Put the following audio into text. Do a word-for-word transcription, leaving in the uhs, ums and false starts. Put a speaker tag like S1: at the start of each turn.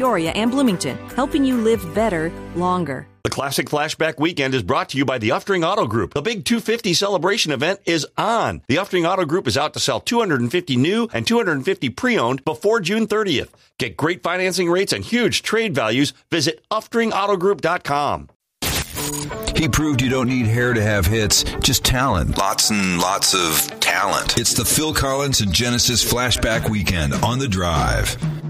S1: Peoria and Bloomington, helping you live better, longer.
S2: The Classic Flashback Weekend is brought to you by the Uftring Auto Group. The big two fifty celebration event is on. The Uftring Auto Group is out to sell two hundred fifty new and two hundred fifty pre-owned before June thirtieth. Get great financing rates and huge trade values. Visit uftring auto group dot com.
S3: He proved you don't need hair to have hits, just talent. Lots and lots of talent. It's the Phil Collins and Genesis Flashback Weekend on The Drive.